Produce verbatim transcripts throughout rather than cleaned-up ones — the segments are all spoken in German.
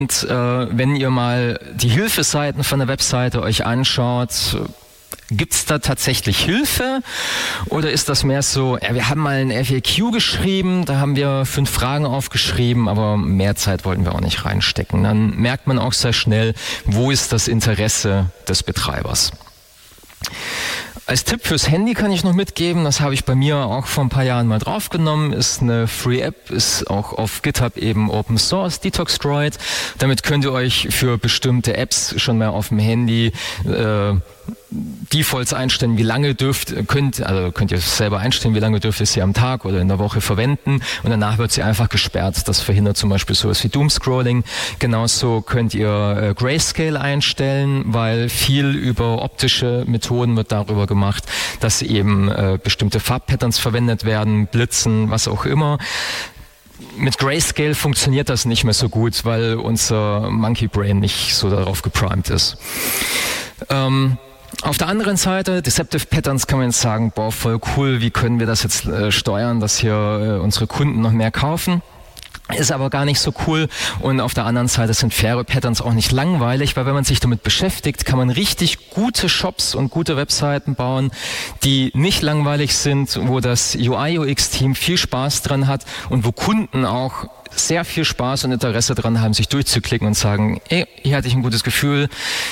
Und äh, wenn ihr mal die Hilfeseiten von der Webseite euch anschaut, gibt es da tatsächlich Hilfe oder ist das mehr so, ja, wir haben mal ein F A Q geschrieben, da haben wir fünf Fragen aufgeschrieben, aber mehr Zeit wollten wir auch nicht reinstecken. Dann merkt man auch sehr schnell, wo ist das Interesse des Betreibers. Als Tipp fürs Handy kann ich noch mitgeben, das habe ich bei mir auch vor ein paar Jahren mal draufgenommen, ist eine Free App, ist auch auf GitHub eben Open Source, Detoxdroid. Damit könnt ihr euch für bestimmte Apps schon mal auf dem Handy äh, Defaults einstellen, wie lange dürft, könnt, also könnt ihr selber einstellen, wie lange dürft ihr sie am Tag oder in der Woche verwenden und danach wird sie einfach gesperrt. Das verhindert zum Beispiel sowas wie Doomscrolling. Genauso könnt ihr äh, Grayscale einstellen, weil viel über optische Methoden wird darüber gemacht, dass eben äh, bestimmte Farbpatterns verwendet werden, Blitzen, was auch immer. Mit Grayscale funktioniert das nicht mehr so gut, weil unser Monkey Brain nicht so darauf geprimed ist. Ähm, Auf der anderen Seite, Deceptive Patterns, kann man jetzt sagen, boah, voll cool, wie können wir das jetzt äh, steuern, dass hier äh, unsere Kunden noch mehr kaufen? Ist aber gar nicht so cool. Und auf der anderen Seite sind faire Patterns auch nicht langweilig, weil wenn man sich damit beschäftigt, kann man richtig gute Shops und gute Webseiten bauen, die nicht langweilig sind, wo das U I U X-Team viel Spaß dran hat und wo Kunden auch sehr viel Spaß und Interesse dran haben, sich durchzuklicken und sagen, ey, hier hatte ich ein gutes Gefühl,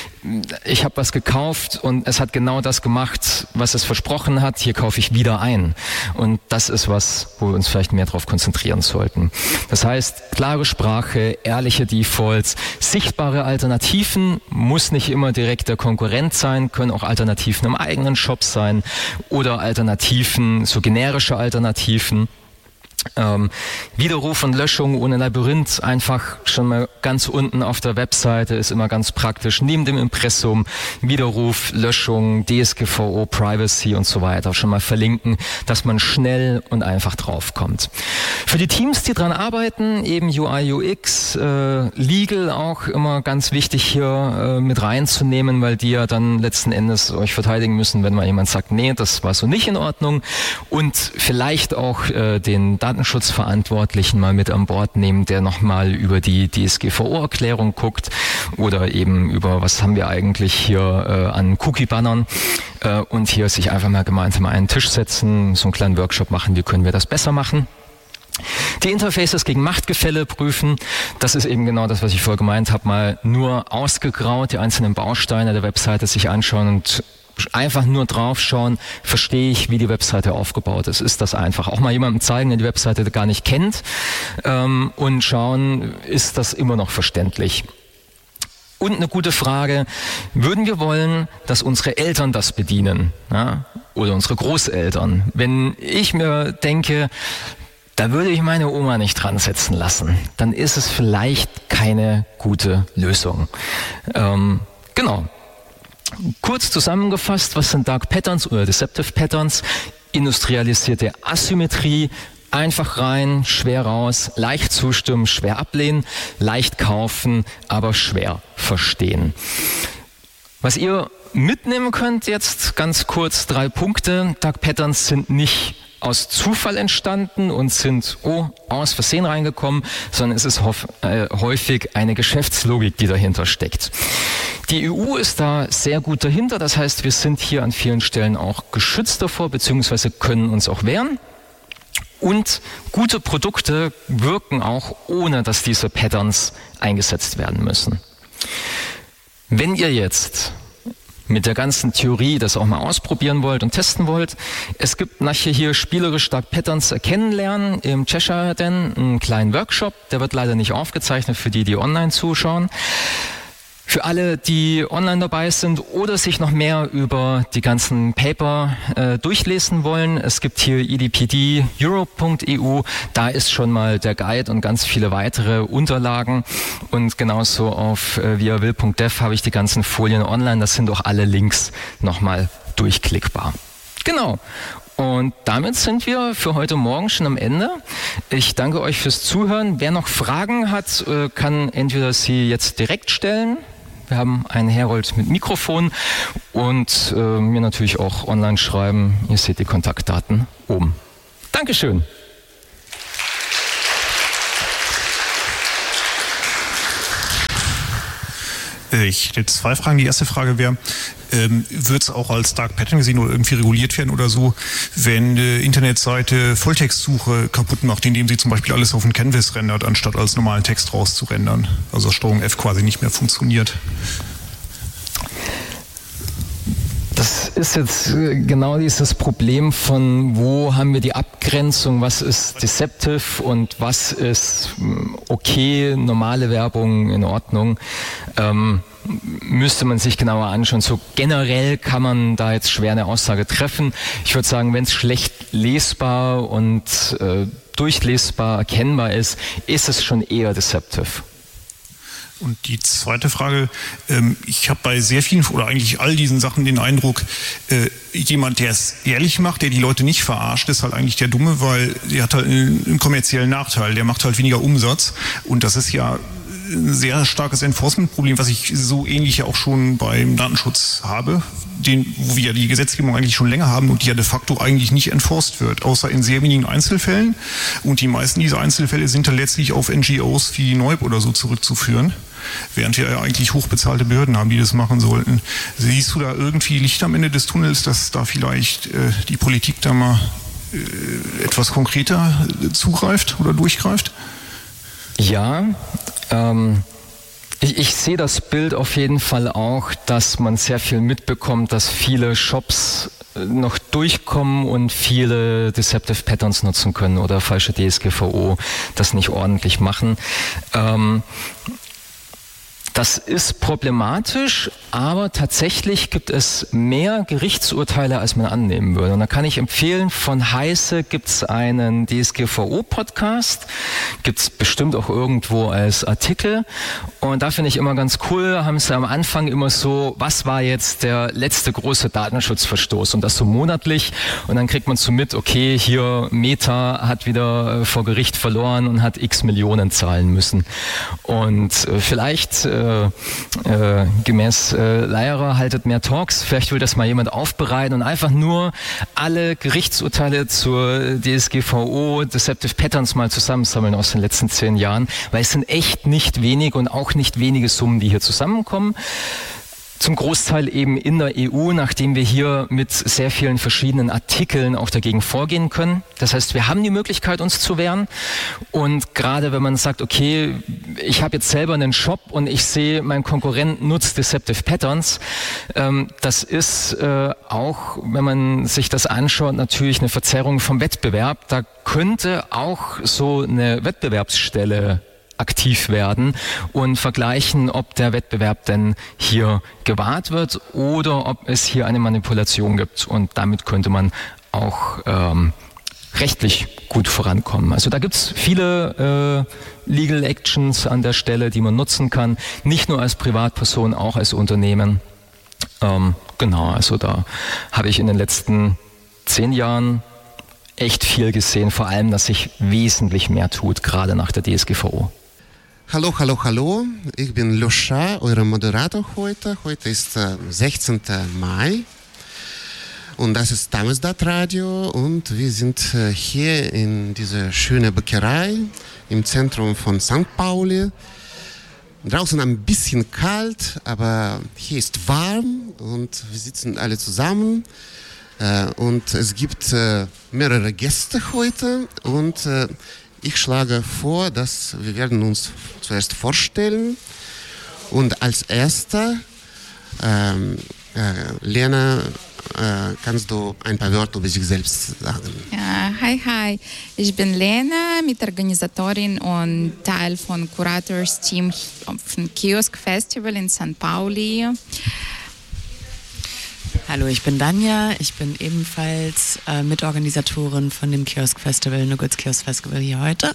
ich habe was gekauft und es hat genau das gemacht, was es versprochen hat, hier kaufe ich wieder ein. Und das ist was, wo wir uns vielleicht mehr darauf konzentrieren sollten. Das heißt, klare Sprache, ehrliche Defaults, sichtbare Alternativen, muss nicht immer direkt der Konkurrent sein, können auch Alternativen im eigenen Shop sein oder Alternativen, so generische Alternativen. Ähm, Widerruf und Löschung ohne Labyrinth, einfach schon mal ganz unten auf der Webseite, ist immer ganz praktisch. Neben dem Impressum Widerruf, Löschung, D S G V O, Privacy und so weiter schon mal verlinken, dass man schnell und einfach draufkommt. Für die Teams, die dran arbeiten, eben U I U X, äh, Legal auch immer ganz wichtig hier äh, mit reinzunehmen, weil die ja dann letzten Endes euch verteidigen müssen, wenn mal jemand sagt, nee, das war so nicht in Ordnung, und vielleicht auch äh, den Datenschutzverantwortlichen mal mit an Bord nehmen, der nochmal über die D S G V O-Erklärung guckt oder eben über, was haben wir eigentlich hier äh, an Cookie-Bannern äh, und hier sich einfach mal gemeinsam an einen Tisch setzen, so einen kleinen Workshop machen, wie können wir das besser machen. Die Interfaces gegen Machtgefälle prüfen, das ist eben genau das, was ich vorher gemeint habe, mal nur ausgegraut, die einzelnen Bausteine der Webseite sich anschauen und einfach nur draufschauen, verstehe ich, wie die Webseite aufgebaut ist. Ist das einfach? Auch mal jemandem zeigen, der die Webseite gar nicht kennt, ähm, und schauen, ist das immer noch verständlich? Und eine gute Frage, würden wir wollen, dass unsere Eltern das bedienen? Ja? Oder unsere Großeltern? Wenn ich mir denke, da würde ich meine Oma nicht dran setzen lassen, dann ist es vielleicht keine gute Lösung. Ähm, genau. Kurz zusammengefasst, was sind Dark Patterns oder Deceptive Patterns? Industrialisierte Asymmetrie, einfach rein, schwer raus, leicht zustimmen, schwer ablehnen, leicht kaufen, aber schwer verstehen. Was ihr mitnehmen könnt jetzt, ganz kurz, drei Punkte. Dark Patterns sind nicht aus Zufall entstanden und sind oh, aus Versehen reingekommen, sondern es ist äh, häufig eine Geschäftslogik, die dahinter steckt. Die E U ist da sehr gut dahinter, das heißt, wir sind hier an vielen Stellen auch geschützt davor, beziehungsweise können uns auch wehren. Und gute Produkte wirken auch, ohne dass diese Patterns eingesetzt werden müssen. Wenn ihr jetzt mit der ganzen Theorie das auch mal ausprobieren wollt und testen wollt, es gibt nachher hier spielerisch Dark Patterns erkennen lernen im Cheshire Den, einen kleinen Workshop, der wird leider nicht aufgezeichnet für die, die online zuschauen. Für alle, die online dabei sind oder sich noch mehr über die ganzen Paper äh, durchlesen wollen, es gibt hier I D P D Europe Punkt E U, da ist schon mal der Guide und ganz viele weitere Unterlagen, und genauso auf äh, viawill Punkt dev habe ich die ganzen Folien online, das sind auch alle Links nochmal durchklickbar. Genau. Und damit sind wir für heute Morgen schon am Ende. Ich danke euch fürs Zuhören. Wer noch Fragen hat, äh, kann entweder sie jetzt direkt stellen. Wir haben einen Herold mit Mikrofon und äh, mir natürlich auch online schreiben. Ihr seht die Kontaktdaten oben. Dankeschön. Ich hätte zwei Fragen. Die erste Frage wäre, ähm, wird es auch als Dark Pattern gesehen oder irgendwie reguliert werden oder so, wenn eine Internetseite Volltextsuche kaputt macht, indem sie zum Beispiel alles auf ein Canvas rendert, anstatt als normalen Text rauszurendern? Also Steuerung F quasi nicht mehr funktioniert. Das ist jetzt genau dieses Problem von, wo haben wir die Abgrenzung, was ist deceptive und was ist okay, normale Werbung in Ordnung. Ähm, müsste man sich genauer anschauen. So generell kann man da jetzt schwer eine Aussage treffen. Ich würde sagen, wenn es schlecht lesbar und äh, durchlesbar erkennbar ist, ist es schon eher deceptive. Und die zweite Frage, ähm, ich habe bei sehr vielen oder eigentlich all diesen Sachen den Eindruck, äh, jemand, der es ehrlich macht, der die Leute nicht verarscht, ist halt eigentlich der Dumme, weil der hat halt einen, einen kommerziellen Nachteil, der macht halt weniger Umsatz und das ist ja ein sehr starkes Enforcement-Problem, was ich so ähnlich ja auch schon beim Datenschutz habe, den, wo wir ja die Gesetzgebung eigentlich schon länger haben und die ja de facto eigentlich nicht enforced wird, außer in sehr wenigen Einzelfällen. Und die meisten dieser Einzelfälle sind dann letztlich auf N G Os wie Neub oder so zurückzuführen, während wir ja eigentlich hochbezahlte Behörden haben, die das machen sollten. Siehst du da irgendwie Licht am Ende des Tunnels, dass da vielleicht äh, die Politik da mal äh, etwas konkreter äh, zugreift oder durchgreift? Ja, ähm, ich, ich sehe das Bild auf jeden Fall auch, dass man sehr viel mitbekommt, dass viele Shops noch durchkommen und viele Deceptive Patterns nutzen können oder falsche D S G V O das nicht ordentlich machen. Ähm, Das ist problematisch, aber tatsächlich gibt es mehr Gerichtsurteile, als man annehmen würde. Und da kann ich empfehlen, von Heise gibt es einen D S G V O-Podcast, gibt es bestimmt auch irgendwo als Artikel. Und da finde ich immer ganz cool, haben sie am Anfang immer so, was war jetzt der letzte große Datenschutzverstoß? Und das so monatlich. Und dann kriegt man so mit, okay, hier Meta hat wieder vor Gericht verloren und hat x Millionen zahlen müssen. Und äh, vielleicht... Äh, Äh, gemäß äh, Leierer haltet mehr Talks. Vielleicht will das mal jemand aufbereiten und einfach nur alle Gerichtsurteile zur D S G V O, Deceptive Patterns mal zusammensammeln aus den letzten zehn Jahren, weil es sind echt nicht wenig und auch nicht wenige Summen, die hier zusammenkommen. Zum Großteil eben in der E U, nachdem wir hier mit sehr vielen verschiedenen Artikeln auch dagegen vorgehen können. Das heißt, wir haben die Möglichkeit, uns zu wehren. Und gerade wenn man sagt, okay, ich habe jetzt selber einen Shop und ich sehe, mein Konkurrent nutzt Deceptive Patterns, ähm, das ist äh, auch, wenn man sich das anschaut, natürlich eine Verzerrung vom Wettbewerb. Da könnte auch so eine Wettbewerbsstelle aktiv werden und vergleichen, ob der Wettbewerb denn hier gewahrt wird oder ob es hier eine Manipulation gibt. Und damit könnte man auch ähm, rechtlich gut vorankommen. Also da gibt es viele äh, Legal Actions an der Stelle, die man nutzen kann, nicht nur als Privatperson, auch als Unternehmen. Ähm, genau, also da habe ich in den letzten zehn Jahren echt viel gesehen, vor allem, dass sich wesentlich mehr tut, gerade nach der D S G V O. Hallo, hallo, hallo, ich bin Luscha, euer Moderator heute. Heute ist äh, sechzehnter Mai und das ist Damesdat Radio und wir sind äh, hier in dieser schönen Bäckerei im Zentrum von Sankt Pauli. Draußen ein bisschen kalt, aber hier ist warm und wir sitzen alle zusammen. Äh, und es gibt äh, mehrere Gäste heute und äh, ich schlage vor, dass wir werden uns zuerst vorstellen und als erster, ähm, äh, Lena, äh, kannst du ein paar Wörter über dich selbst sagen? Ja, hi, hi. Ich bin Lena, Mitorganisatorin und Teil von Curators Team vom Kiosk Festival in Sankt Pauli. Hallo, ich bin Danja, ich bin ebenfalls äh, Mitorganisatorin von dem Kiosk Festival, No Goods Kiosk Festival hier heute.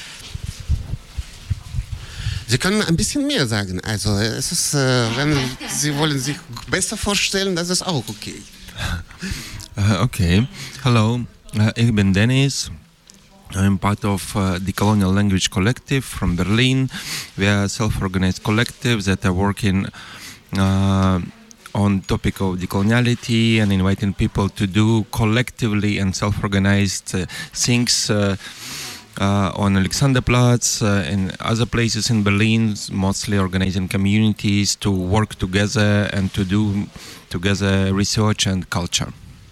Sie können ein bisschen mehr sagen, also es ist, äh, wenn Sie wollen sich besser vorstellen, das ist auch okay. Uh, okay, hello, uh, ich bin Dennis. I'm part of uh, the Colonial Language Collective from Berlin. We are a self-organized collective that are working uh, on topic of decoloniality and inviting people to do collectively and self-organized uh, things uh, uh, on Alexanderplatz, uh, in other places in Berlin, mostly organizing communities to work together and to do together research and culture.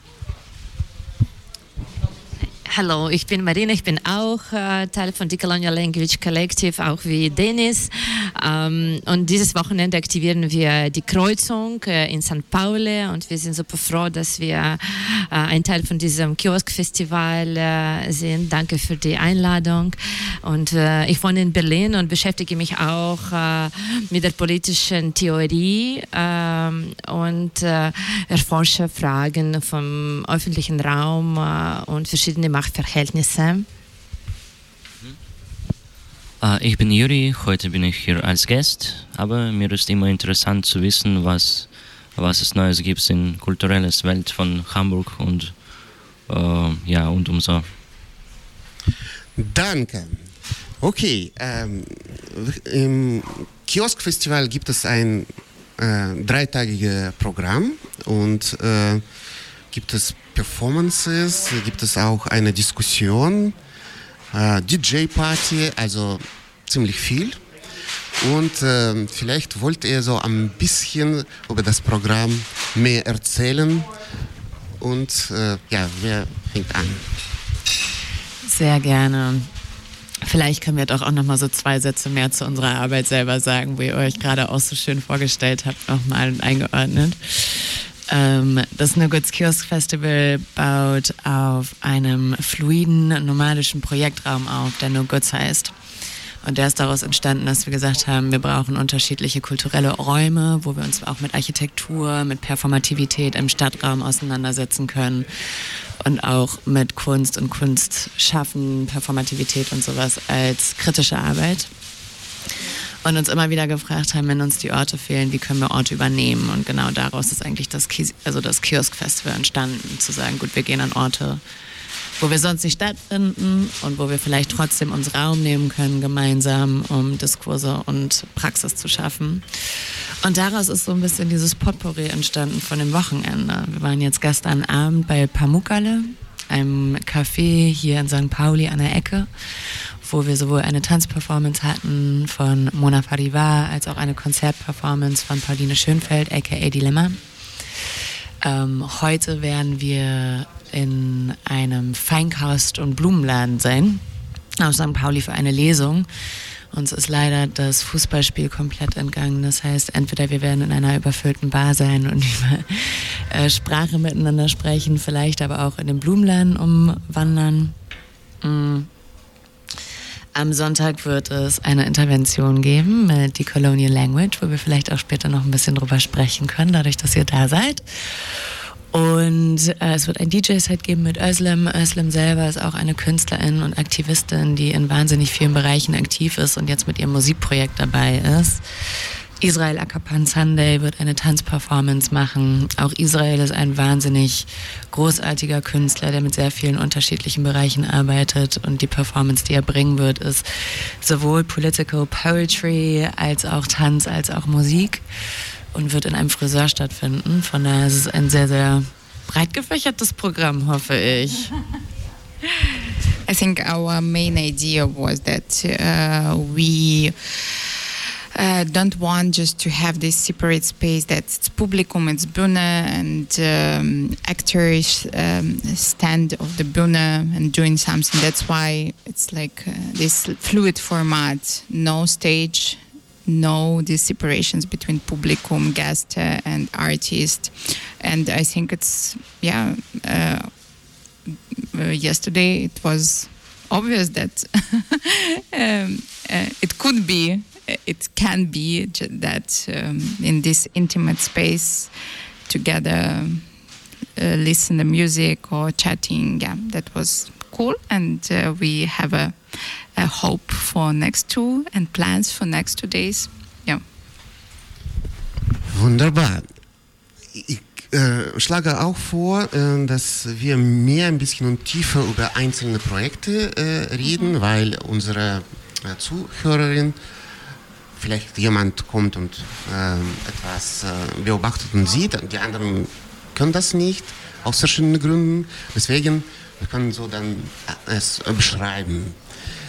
Hallo, ich bin Marina, ich bin auch äh, Teil von Decolonial Language Collective, auch wie Dennis. Ähm, und dieses Wochenende aktivieren wir die Kreuzung äh, in Sankt Pauli und wir sind super froh, dass wir äh, ein Teil von diesem Kiosk-Festival äh, sind. Danke für die Einladung. Und äh, ich wohne in Berlin und beschäftige mich auch äh, mit der politischen Theorie äh, und äh, erforsche Fragen vom öffentlichen Raum äh, und verschiedene Machtverhältnisse. Uh, ich bin Juri, heute bin ich hier als Gast, aber mir ist immer interessant zu wissen, was, was es Neues gibt in kulturelles Welt von Hamburg und uh, ja, und um so. Danke. Okay, ähm, im Kiosk-Festival gibt es ein äh, dreitagiges Programm und äh, gibt es Performances, gibt es auch eine Diskussion, äh, D J-Party, also ziemlich viel. Und äh, vielleicht wollt ihr so ein bisschen über das Programm mehr erzählen. Und äh, ja, wer fängt an? Sehr gerne. Vielleicht können wir doch auch noch mal so zwei Sätze mehr zu unserer Arbeit selber sagen, wo ihr euch gerade auch so schön vorgestellt habt, nochmal eingeordnet. Ähm, das No Goods Kiosk Festival baut auf einem fluiden, nomadischen Projektraum auf, der No Goods heißt. Und der ist daraus entstanden, dass wir gesagt haben, wir brauchen unterschiedliche kulturelle Räume, wo wir uns auch mit Architektur, mit Performativität im Stadtraum auseinandersetzen können und auch mit Kunst und Kunstschaffen, Performativität und sowas als kritische Arbeit. Und uns immer wieder gefragt haben, wenn uns die Orte fehlen, wie können wir Orte übernehmen? Und genau daraus ist eigentlich das, Kies- also das Kiosk-Festival entstanden, zu sagen, gut, wir gehen an Orte, wo wir sonst nicht stattfinden und wo wir vielleicht trotzdem uns Raum nehmen können, gemeinsam, um Diskurse und Praxis zu schaffen. Und daraus ist so ein bisschen dieses Potpourri entstanden von dem Wochenende. Wir waren jetzt gestern Abend bei Pamukkale, einem Café hier in Sankt Pauli an der Ecke, wo wir sowohl eine Tanzperformance hatten von Mona Farivar als auch eine Konzertperformance von Pauline Schönfeld, aka Dilemma. Ähm, heute werden wir in einem Feinkost- und Blumenladen sein, aus Sankt Pauli für eine Lesung. Uns ist leider das Fußballspiel komplett entgangen. Das heißt, entweder wir werden in einer überfüllten Bar sein und über äh, Sprache miteinander sprechen, vielleicht aber auch in den Blumenladen umwandern. Mm. Am Sonntag wird es eine Intervention geben mit Decolonial Language, wo wir vielleicht auch später noch ein bisschen drüber sprechen können, dadurch, dass ihr da seid. Und äh, es wird ein D J-Set geben mit Özlem. Özlem selber ist auch eine Künstlerin und Aktivistin, die in wahnsinnig vielen Bereichen aktiv ist und jetzt mit ihrem Musikprojekt dabei ist. Israel Akapan Sunday wird eine Tanzperformance machen. Auch Israel ist ein wahnsinnig großartiger Künstler, der mit sehr vielen unterschiedlichen Bereichen arbeitet. Und die Performance, die er bringen wird, ist sowohl Political Poetry als auch Tanz, als auch Musik. Und wird in einem Friseur stattfinden. Von daher ist es ein sehr, sehr breit gefächertes Programm, hoffe ich. I think our main idea was that uh, we uh, don't want just to have this separate space that's Publikum, it's Bühne, and um, actors um, stand of the Bühne and doing something. That's why it's like uh, this fluid format, no stage, no these separations between publicum, guest, uh, and artist. And I think it's, yeah, uh, uh, yesterday it was obvious that um, uh, it could be, it can be that um, in this intimate space together, uh, listen to music or chatting, yeah, that was cool. And uh, we have a a hope for next two and plans for next two days. Ja. Wunderbar. Ich äh, schlage auch vor, äh, dass wir mehr ein bisschen und tiefer über einzelne Projekte äh, reden, mhm. weil unsere äh, Zuhörerin, vielleicht jemand kommt und äh, etwas äh, beobachtet und sieht, die anderen können das nicht, aus verschiedenen Gründen. Deswegen, wir können so dann es beschreiben.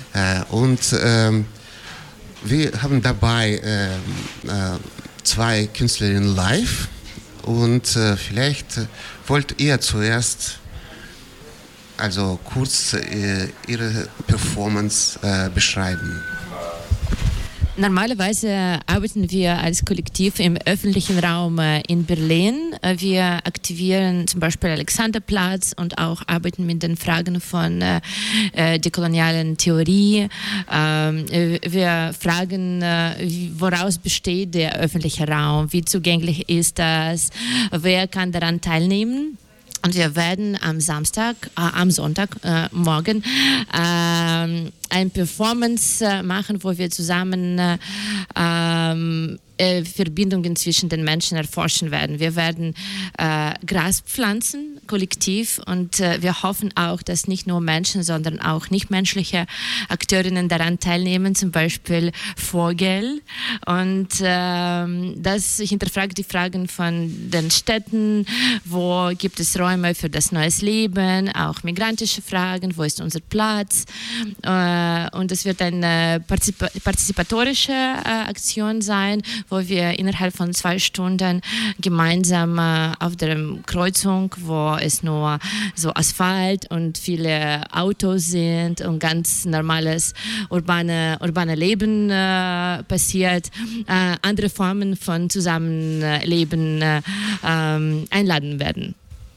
Äh, und ähm, wir haben dabei äh, äh, zwei Künstlerinnen live und äh, vielleicht äh, wollt ihr zuerst also kurz äh, ihre Performance äh, beschreiben. Normalerweise arbeiten wir als Kollektiv im öffentlichen Raum in Berlin. Wir aktivieren zum Beispiel Alexanderplatz und auch arbeiten mit den Fragen von äh, dekolonialen Theorie. Ähm, wir fragen, äh, woraus besteht der öffentliche Raum, wie zugänglich ist das, wer kann daran teilnehmen. Und wir werden am Samstag, äh, am Sonntag, äh, morgen äh, eine Performance äh, machen, wo wir zusammen äh, ähm, äh, Verbindungen zwischen den Menschen erforschen werden. Wir werden äh, Gras pflanzen, kollektiv, und äh, wir hoffen auch, dass nicht nur Menschen, sondern auch nichtmenschliche Akteurinnen daran teilnehmen, zum Beispiel Vogel. Und äh, das hinterfragt die Fragen von den Städten, wo gibt es Räume für das neues Leben, auch migrantische Fragen, wo ist unser Platz. Äh, und es wird eine partizip- partizipatorische äh, Aktion sein, wo wir innerhalb von zwei Stunden gemeinsam äh, auf der Kreuzung, wo es nur so Asphalt und viele Autos sind und ganz normales urbane, urbane Leben äh, passiert, äh, andere Formen von Zusammenleben äh, ähm, einladen werden.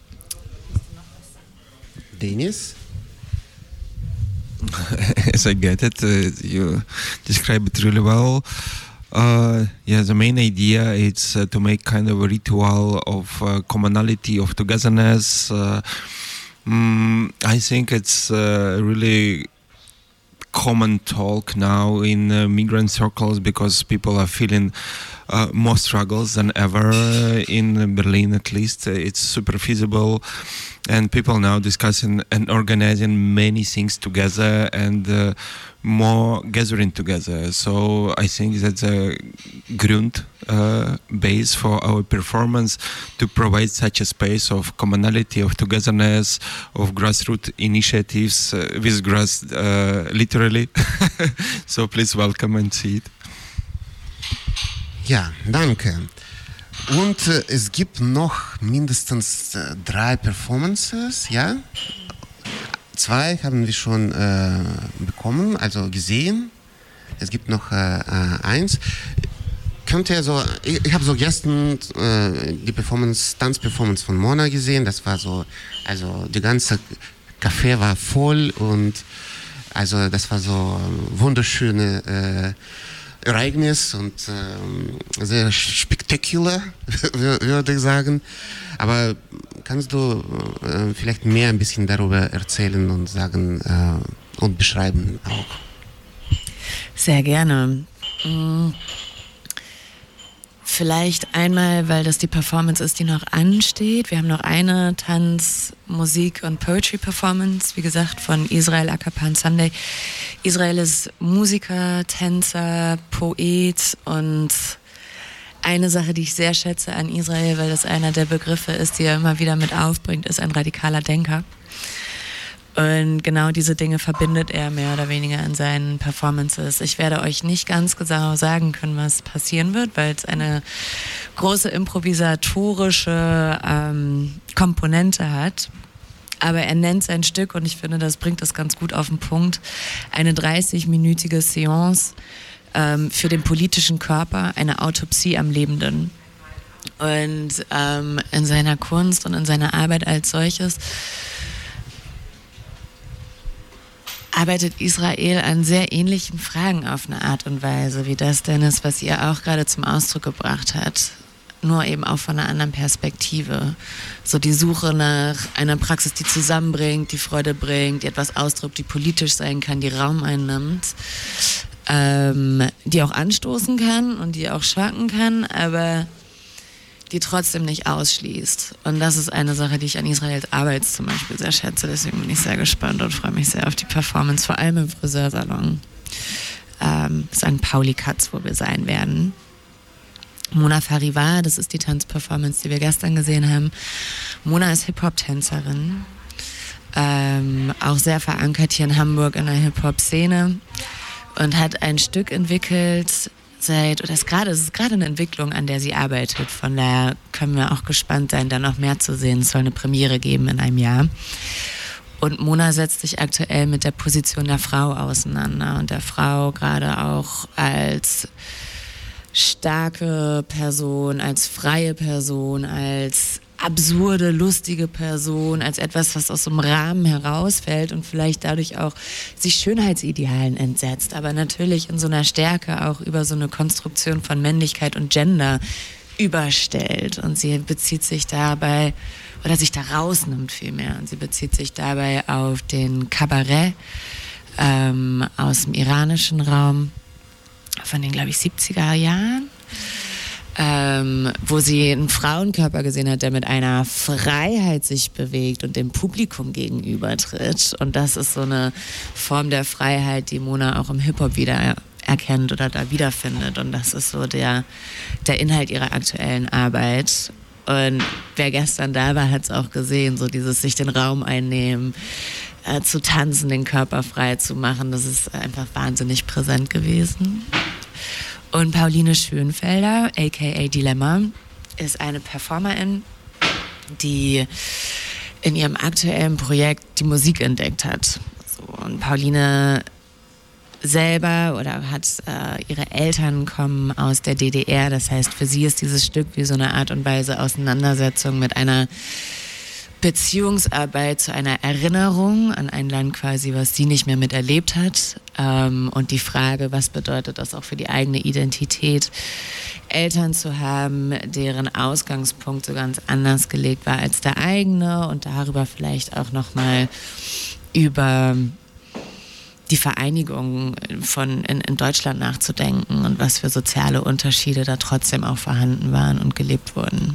Denis? As I get it, uh, you describe it really well. Uh, yeah, the main idea is uh, to make kind of a ritual of uh, commonality, of togetherness. Uh, mm, I think it's uh, really common talk now in uh, migrant circles because people are feeling uh, more struggles than ever uh, in Berlin. At least uh, it's super feasible, and people now discussing and organizing many things together and uh, more gathering together. So I think that's a grund uh, base for our performance, to provide such a space of commonality, of togetherness, of grassroots initiatives uh, with grass, uh, literally. So please welcome and see it. Ja, danke. Und äh, es gibt noch mindestens äh, drei Performances, ja? Zwei haben wir schon äh, bekommen, also gesehen. Es gibt noch äh, äh, eins. Könnt ihr so, ich, ich habe so gestern äh, die Performance, Tanzperformance von Mona gesehen. Das war so, also die ganze Café war voll und also das war so ein wunderschönes äh, Ereignis und äh, sehr spektakulär, würde ich sagen. Aber kannst du äh, vielleicht mehr ein bisschen darüber erzählen und sagen äh, und beschreiben auch? Sehr gerne. Vielleicht einmal, weil das die Performance ist, die noch ansteht. Wir haben noch eine Tanz-, Musik- und Poetry-Performance, wie gesagt, von Israel Akapan Sunday. Israel ist Musiker, Tänzer, Poet, und eine Sache, die ich sehr schätze an Israel, weil das einer der Begriffe ist, die er immer wieder mit aufbringt, ist ein radikaler Denker. Und genau diese Dinge verbindet er mehr oder weniger in seinen Performances. Ich werde euch nicht ganz genau sagen können, was passieren wird, weil es eine große improvisatorische ähm, Komponente hat. Aber er nennt sein Stück, und ich finde, das bringt es ganz gut auf den Punkt, eine dreißig-minütige Seance ähm, für den politischen Körper, eine Autopsie am Lebenden. Und ähm, in seiner Kunst und in seiner Arbeit als solches arbeitet Israel an sehr ähnlichen Fragen auf eine Art und Weise, wie das, Dennis, was ihr auch gerade zum Ausdruck gebracht habt. Nur eben auch von einer anderen Perspektive. So die Suche nach einer Praxis, die zusammenbringt, die Freude bringt, die etwas ausdrückt, die politisch sein kann, die Raum einnimmt, ähm, die auch anstoßen kann und die auch schwanken kann, aber die trotzdem nicht ausschließt. Und das ist eine Sache, die ich an Israels Arbeit zum Beispiel sehr schätze. Deswegen bin ich sehr gespannt und freue mich sehr auf die Performance, vor allem im Friseursalon. Ähm, Sankt Pauli-Katz, wo wir sein werden. Mona Farivar, das ist die Tanzperformance, die wir gestern gesehen haben. Mona ist Hip-Hop-Tänzerin. ähm, auch sehr verankert hier in Hamburg in der Hip-Hop-Szene und hat ein Stück entwickelt seit, oder ist gerade, es ist gerade eine Entwicklung, an der sie arbeitet. Von daher können wir auch gespannt sein, da noch mehr zu sehen. Es soll eine Premiere geben in einem Jahr. Und Mona setzt sich aktuell mit der Position der Frau auseinander und der Frau gerade auch als starke Person, als freie Person, als absurde, lustige Person, als etwas, was aus so einem Rahmen herausfällt und vielleicht dadurch auch sich Schönheitsidealen entsetzt, aber natürlich in so einer Stärke auch über so eine Konstruktion von Männlichkeit und Gender überstellt. Und sie bezieht sich dabei, oder sich da rausnimmt vielmehr, und sie bezieht sich dabei auf den Kabarett ähm, aus dem iranischen Raum von den, glaube ich, siebziger Jahren. Ähm, wo sie einen Frauenkörper gesehen hat, der mit einer Freiheit sich bewegt und dem Publikum gegenübertritt. Und das ist so eine Form der Freiheit, die Mona auch im Hip-Hop wieder erkennt oder da wiederfindet. Und das ist so der, der Inhalt ihrer aktuellen Arbeit. Und wer gestern da war, hat es auch gesehen, so dieses sich den Raum einnehmen, äh, zu tanzen, den Körper frei zu machen. Das ist einfach wahnsinnig präsent gewesen. Und Pauline Schönfelder, aka Dilemma, ist eine Performerin, die in ihrem aktuellen Projekt die Musik entdeckt hat. So, und Pauline selber oder hat äh, ihre Eltern kommen aus der D D R. Das heißt, für sie ist dieses Stück wie so eine Art und Weise Auseinandersetzung mit einer Beziehungsarbeit zu einer Erinnerung an ein Land quasi, was sie nicht mehr miterlebt hat. Ähm, und die Frage, was bedeutet das auch für die eigene Identität, Eltern zu haben, deren Ausgangspunkt so ganz anders gelegt war als der eigene, und darüber vielleicht auch nochmal über die Vereinigung von in, in Deutschland nachzudenken und was für soziale Unterschiede da trotzdem auch vorhanden waren und gelebt wurden.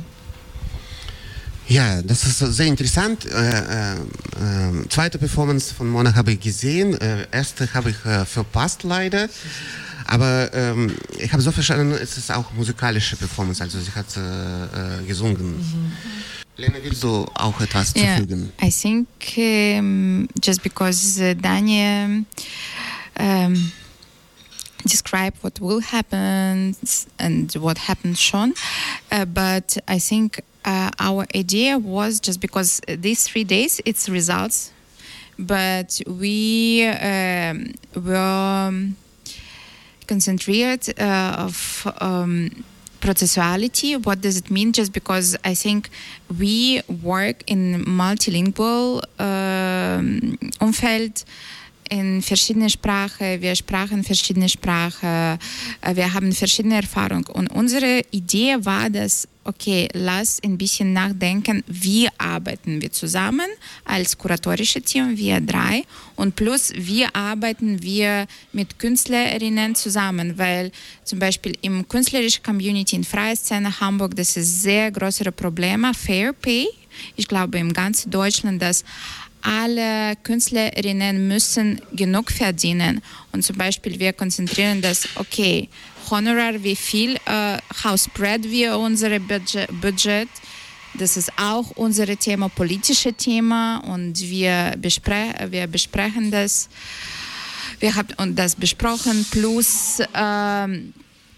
Ja, das ist sehr interessant. Äh, äh, äh, zweite Performance von Mona habe ich gesehen. Äh, erste habe ich äh, verpasst leider. Aber ähm, ich habe so verstanden, es ist auch musikalische Performance. Also sie hat äh, äh, gesungen. Mhm. Lena, willst du auch etwas yeah, zufügen? I think um, just because uh, Daniel um, describe what will happen and what happened schon, uh, but I think Uh, our idea was just because these three days it's results, but we um, were concentrated uh, of um, processuality. What does it mean? Just because I think we work in multilingual um, Umfeld, in verschiedene Sprachen, wir sprachen verschiedene Sprachen, wir haben verschiedene Erfahrungen. Und unsere Idee war, dass, okay, lass ein bisschen nachdenken, wie arbeiten wir zusammen als kuratorische Team, wir drei, und plus, wie arbeiten wir mit Künstlerinnen zusammen, weil zum Beispiel im künstlerischen Community in Freie Szene Hamburg, das ist sehr größere Probleme, Fair Pay. Ich glaube, im ganzen Deutschland, dass alle Künstlerinnen müssen genug verdienen. Und zum Beispiel wir konzentrieren das, okay, Honorar, wie viel, uh, how spread wir unsere Budget, Budget. Das ist auch unser Thema, politische Thema, und wir, bespre- wir besprechen das. Wir haben das besprochen, plus ähm,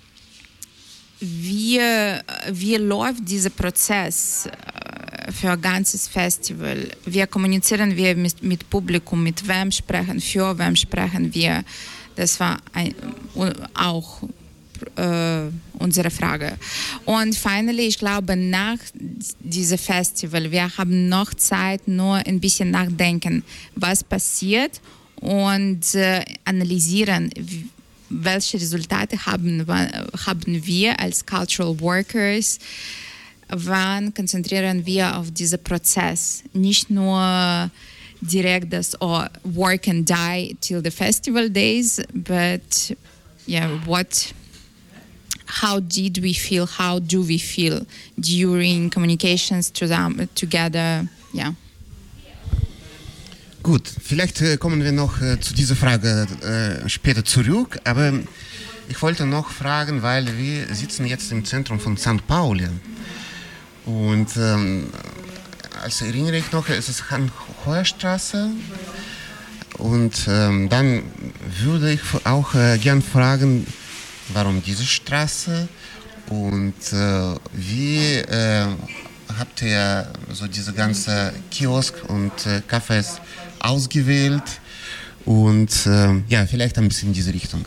wie, wie läuft dieser Prozess für ein ganzes Festival? Wie kommunizieren wir mit, mit Publikum, mit wem sprechen, für wem sprechen wir? Das war ein, auch äh, unsere Frage. Und finally, ich glaube, nach diesem Festival, wir haben noch Zeit, nur ein bisschen nachdenken, was passiert, und äh, analysieren, wie, welche Resultate haben, haben wir als Cultural Workers. Wann konzentrieren wir auf diesen Prozess? Nicht nur direkt das oh, work and die till the festival days, but yeah, what, how did we feel, how do we feel during communications to them, together, yeah. Gut, vielleicht äh, kommen wir noch äh, zu dieser Frage äh, später zurück, aber ich wollte noch fragen, weil wir sitzen jetzt im Zentrum von Sankt Pauli. Und ähm, als erinnere ich noch, es ist Han-Hoher-Straße. Und ähm, dann würde ich auch äh, gern fragen, warum diese Straße und äh, wie äh, habt ihr so diese ganze Kiosk und äh, Cafés ausgewählt und äh, ja, vielleicht ein bisschen in diese Richtung.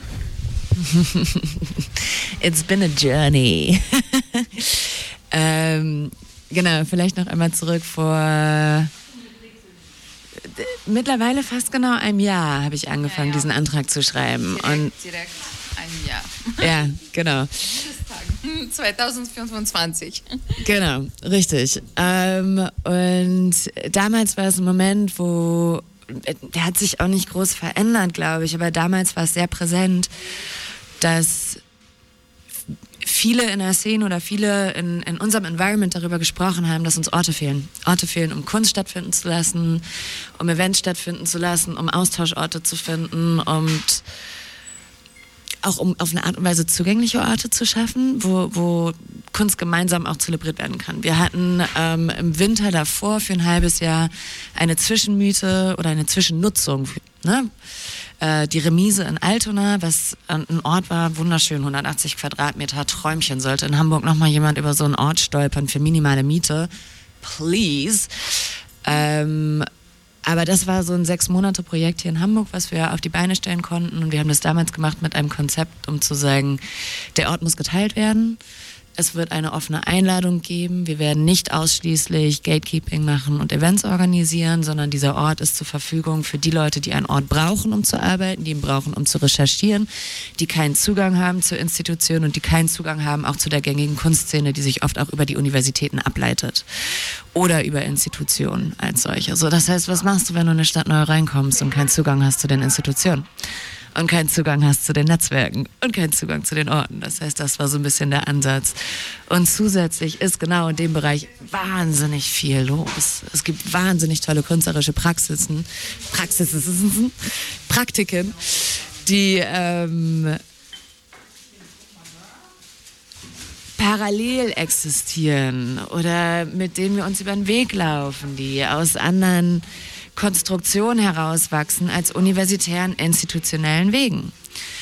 It's been a journey. ähm, genau, vielleicht noch einmal zurück vor mittlerweile fast genau einem Jahr habe ich angefangen, ja, ja. diesen Antrag zu schreiben. Direkt, und direkt ein Jahr. Ja, genau. zwanzig fünfundzwanzig. Genau, richtig. Ähm, und damals war es ein Moment, wo, der hat sich auch nicht groß verändert, glaube ich, aber damals war es sehr präsent, dass viele in der Szene oder viele in, in unserem Environment darüber gesprochen haben, dass uns Orte fehlen. Orte fehlen, um Kunst stattfinden zu lassen, um Events stattfinden zu lassen, um Austauschorte zu finden und auch um auf eine Art und Weise zugängliche Orte zu schaffen, wo, wo Kunst gemeinsam auch zelebriert werden kann. Wir hatten ähm, im Winter davor für ein halbes Jahr eine Zwischenmiete oder eine Zwischennutzung, ne? äh, die Remise in Altona, was ein Ort war, wunderschön, hundertachtzig Quadratmeter, Träumchen. Sollte in Hamburg nochmal jemand über so einen Ort stolpern für minimale Miete, please. Ähm, Aber das war so ein Sechs-Monate-Projekt hier in Hamburg, was wir auf die Beine stellen konnten. Und wir haben das damals gemacht mit einem Konzept, um zu sagen, der Ort muss geteilt werden. Es wird eine offene Einladung geben. Wir werden nicht ausschließlich Gatekeeping machen und Events organisieren, sondern dieser Ort ist zur Verfügung für die Leute, die einen Ort brauchen, um zu arbeiten, die ihn brauchen, um zu recherchieren, die keinen Zugang haben zur Institution und die keinen Zugang haben auch zu der gängigen Kunstszene, die sich oft auch über die Universitäten ableitet oder über Institutionen als solche. So, das heißt, was machst du, wenn du in eine Stadt neu reinkommst und keinen Zugang hast zu den Institutionen? Und keinen Zugang hast zu den Netzwerken und keinen Zugang zu den Orten. Das heißt, das war so ein bisschen der Ansatz. Und zusätzlich ist genau in dem Bereich wahnsinnig viel los. Es gibt wahnsinnig tolle künstlerische Praxisen, Praxisen, Praktiken, die ähm, parallel existieren oder mit denen wir uns über den Weg laufen, die aus anderen Konstruktion herauswachsen als universitären institutionellen Wegen.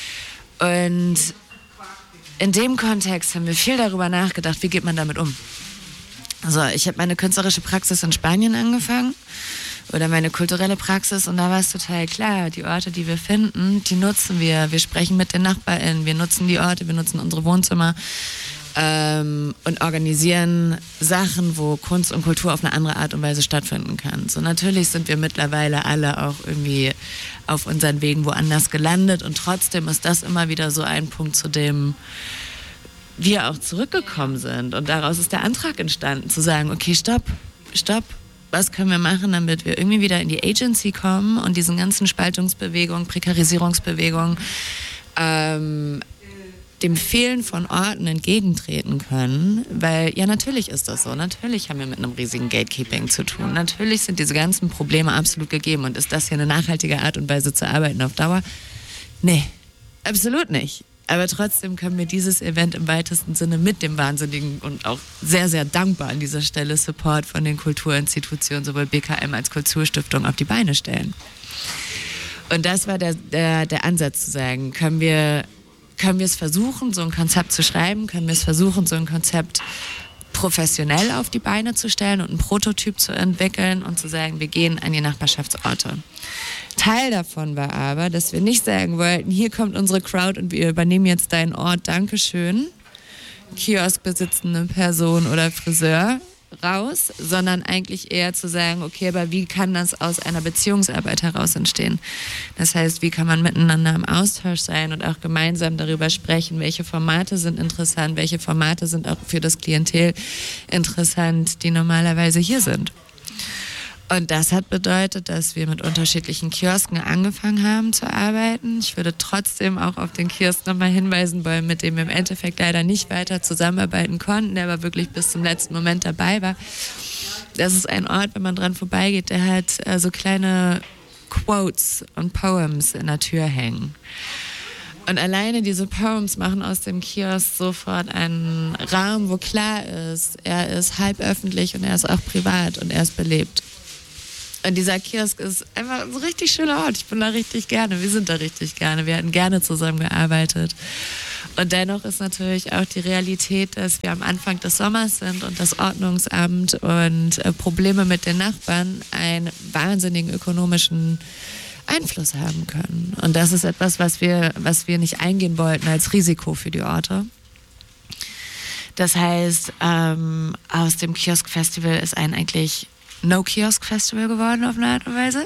Und in dem Kontext haben wir viel darüber nachgedacht, wie geht man damit um. Also ich habe meine künstlerische Praxis in Spanien angefangen oder meine kulturelle Praxis und da war es total klar, die Orte, die wir finden, die nutzen wir. Wir sprechen mit den NachbarInnen, wir nutzen die Orte, wir nutzen unsere Wohnzimmer. Ähm, und organisieren Sachen, wo Kunst und Kultur auf eine andere Art und Weise stattfinden kann. So natürlich sind wir mittlerweile alle auch irgendwie auf unseren Wegen woanders gelandet und trotzdem ist das immer wieder so ein Punkt, zu dem wir auch zurückgekommen sind und daraus ist der Antrag entstanden, zu sagen, okay, stopp, stopp, was können wir machen, damit wir irgendwie wieder in die Agency kommen und diesen ganzen Spaltungsbewegungen, Prekarisierungsbewegungen ähm, dem Fehlen von Orten entgegentreten können, weil ja natürlich ist das so, natürlich haben wir mit einem riesigen Gatekeeping zu tun, natürlich sind diese ganzen Probleme absolut gegeben und ist das hier eine nachhaltige Art und Weise zu arbeiten auf Dauer? Nee, absolut nicht. Aber trotzdem können wir dieses Event im weitesten Sinne mit dem wahnsinnigen und auch sehr, sehr dankbar an dieser Stelle Support von den Kulturinstitutionen, sowohl B K M als Kulturstiftung, auf die Beine stellen. Und das war der, der, der Ansatz zu sagen, können wir Können wir es versuchen, so ein Konzept zu schreiben? Können wir es versuchen, so ein Konzept professionell auf die Beine zu stellen und einen Prototyp zu entwickeln und zu sagen, wir gehen an die Nachbarschaftsorte? Teil davon war aber, dass wir nicht sagen wollten, hier kommt unsere Crowd und wir übernehmen jetzt deinen Ort, Dankeschön, Kioskbesitzende Person oder Friseur, raus, sondern eigentlich eher zu sagen, okay, aber wie kann das aus einer Beziehungsarbeit heraus entstehen? Das heißt, wie kann man miteinander im Austausch sein und auch gemeinsam darüber sprechen, welche Formate sind interessant, welche Formate sind auch für das Klientel interessant, die normalerweise hier sind. Und das hat bedeutet, dass wir mit unterschiedlichen Kiosken angefangen haben zu arbeiten. Ich würde trotzdem auch auf den Kiosk nochmal hinweisen wollen, mit dem wir im Endeffekt leider nicht weiter zusammenarbeiten konnten, der aber wirklich bis zum letzten Moment dabei war. Das ist ein Ort, wenn man dran vorbeigeht, der hat äh, so kleine Quotes und Poems in der Tür hängen. Und alleine diese Poems machen aus dem Kiosk sofort einen Raum, wo klar ist, er ist halb öffentlich und er ist auch privat und er ist belebt. Und dieser Kiosk ist einfach ein richtig schöner Ort. Ich bin da richtig gerne, wir sind da richtig gerne, wir hätten gerne zusammengearbeitet. Und dennoch ist natürlich auch die Realität, dass wir am Anfang des Sommers sind und das Ordnungsamt und äh, Probleme mit den Nachbarn einen wahnsinnigen ökonomischen Einfluss haben können. Und das ist etwas, was wir, was wir nicht eingehen wollten als Risiko für die Orte. Das heißt, ähm, aus dem Kiosk-Festival ist ein eigentlich No-Kiosk-Festival geworden auf eine Art und Weise.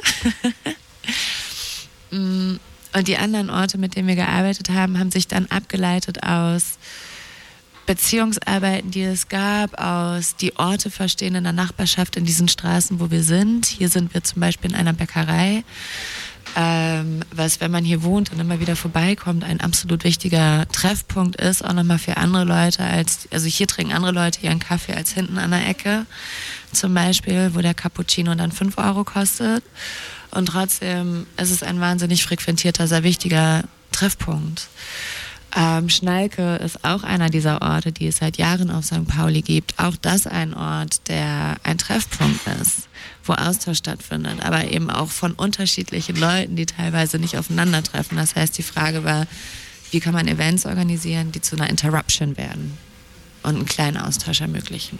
Und die anderen Orte, mit denen wir gearbeitet haben, haben sich dann abgeleitet aus Beziehungsarbeiten, die es gab, aus die Orte verstehen in der Nachbarschaft in diesen Straßen, wo wir sind. Hier sind wir zum Beispiel in einer Bäckerei, ähm, was, wenn man hier wohnt und immer wieder vorbeikommt, ein absolut wichtiger Treffpunkt ist, auch nochmal für andere Leute als, also hier trinken andere Leute ihren Kaffee als hinten an der Ecke, zum Beispiel, wo der Cappuccino dann fünf Euro kostet. Und trotzdem ist es ein wahnsinnig frequentierter, sehr wichtiger Treffpunkt. Ähm, Schnalke ist auch einer dieser Orte, die es seit Jahren auf Sankt Pauli gibt. Auch das ein Ort, der ein Treffpunkt ist, wo Austausch stattfindet, aber eben auch von unterschiedlichen Leuten, die teilweise nicht aufeinandertreffen. Das heißt, die Frage war, wie kann man Events organisieren, die zu einer Interruption werden und einen kleinen Austausch ermöglichen.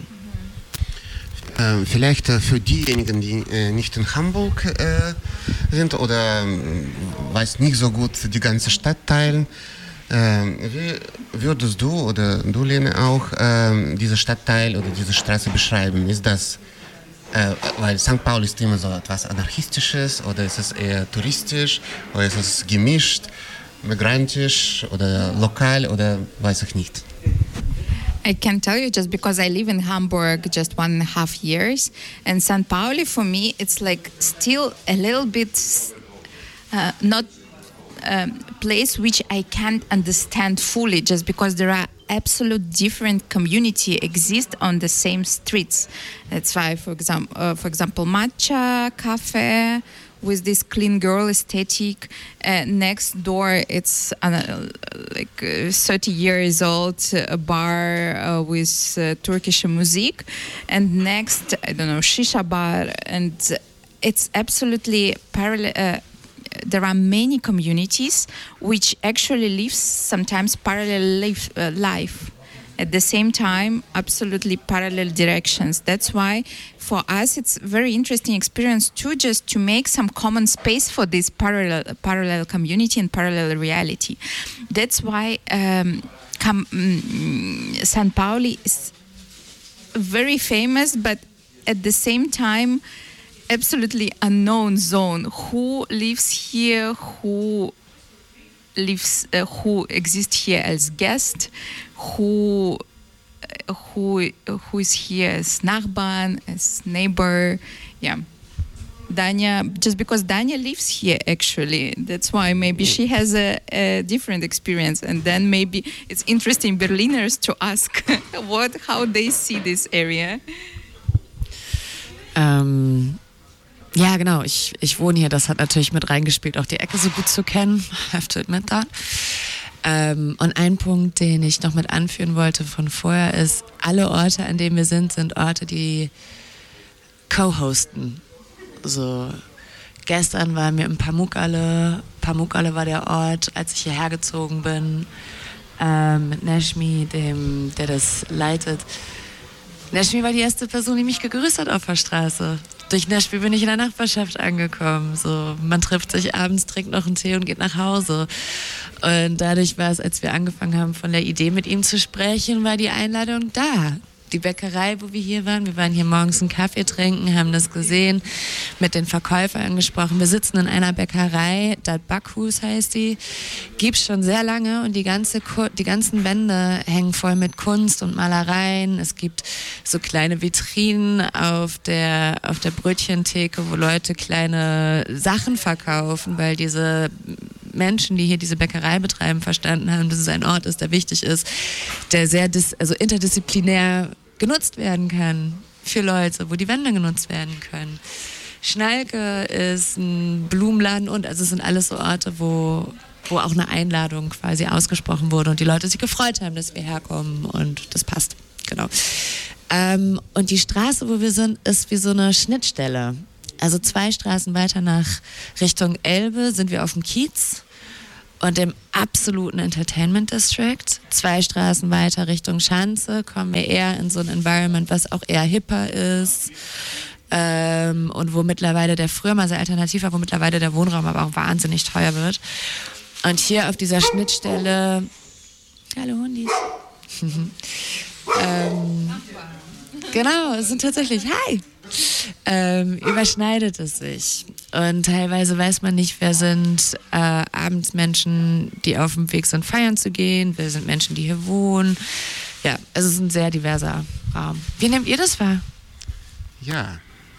Ähm, vielleicht äh, für diejenigen, die äh, nicht in Hamburg äh, sind oder äh, weiß nicht so gut die ganze Stadtteile, äh, wie würdest du oder du, Lene, auch äh, diese Stadtteil oder diese Straße beschreiben? Ist das, äh, weil Sankt Pauli ist immer so etwas Anarchistisches oder ist es eher touristisch oder ist es gemischt, migrantisch oder lokal oder weiß ich nicht? I can tell you just because I live in Hamburg just one and a half years, and Sankt Pauli for me it's like still a little bit uh, not a place which I can't understand fully, just because there are absolute different community exist on the same streets. That's why, for example, uh, for example, Matcha Cafe with this clean girl aesthetic. Uh, next door, it's uh, like uh, thirty years old, a bar uh, with uh, Turkish music. And next, I don't know, shisha bar. And it's absolutely parallel. Uh, there are many communities which actually live sometimes parallel life. Uh, life. At the same time, absolutely parallel directions. That's why for us it's a very interesting experience too, just to make some common space for this parallel parallel community and parallel reality. That's why um, com- um, Sankt Pauli is very famous, but at the same time absolutely unknown zone. Who lives here? Who lives? Uh, who exists here as guest? Who, who, who is here as Nachbarn, as neighbor? Yeah, Dania. Just because Dania lives here, actually, that's why maybe she has a, a different experience, and then maybe it's interesting Berliners to ask what, how they see this area. Ähm, ja, genau. Ich, ich wohne hier. Das hat natürlich mit reingespielt, auch die Ecke so gut zu kennen. I have to admit that. Ähm, und ein Punkt, den ich noch mit anführen wollte von vorher, ist, alle Orte, an denen wir sind, sind Orte, die co-hosten. So, gestern waren wir in Pamukkale. Pamukkale war der Ort, als ich hierher gezogen bin, ähm, mit Nashmi, dem, der das leitet. Nashmi war die erste Person, die mich gegrüßt hat auf der Straße. Durch Nashmi bin ich in der Nachbarschaft angekommen. So, man trifft sich abends, trinkt noch einen Tee und geht nach Hause. Und dadurch war es, als wir angefangen haben, von der Idee mit ihm zu sprechen, war die Einladung da. Die Bäckerei, wo wir hier waren, wir waren hier morgens einen Kaffee trinken, haben das gesehen, mit den Verkäufern gesprochen. Wir sitzen in einer Bäckerei, Dat Bakhus heißt die, gibt's schon sehr lange und die, ganze, die ganzen Wände hängen voll mit Kunst und Malereien. Es gibt so kleine Vitrinen auf der, auf der Brötchentheke, wo Leute kleine Sachen verkaufen, weil diese Menschen, die hier diese Bäckerei betreiben, verstanden haben, dass es ein Ort ist, der wichtig ist, der sehr dis- also interdisziplinär genutzt werden kann für Leute, wo die Wände genutzt werden können. Schnalke ist ein Blumenladen und also es sind alles so Orte, wo wo auch eine Einladung quasi ausgesprochen wurde und die Leute sich gefreut haben, dass wir herkommen und das passt. Genau. Ähm, und die Straße, wo wir sind, ist wie so eine Schnittstelle. Also zwei Straßen weiter nach Richtung Elbe sind wir auf dem Kiez und im absoluten Entertainment District. Zwei Straßen weiter Richtung Schanze kommen wir eher in so ein Environment, was auch eher hipper ist. Ähm, und wo mittlerweile der früher mal sehr alternativ war, wo mittlerweile der Wohnraum aber auch wahnsinnig teuer wird. Und hier auf dieser Schnittstelle, hallo Hundis, ähm, genau, es sind tatsächlich, hi, ähm, überschneidet es sich. Und teilweise weiß man nicht, wer sind äh, abends Menschen, die auf dem Weg sind, feiern zu gehen, wer sind Menschen, die hier wohnen. Ja, es ist ein sehr diverser Raum. Wie nehmt ihr das wahr? Ja.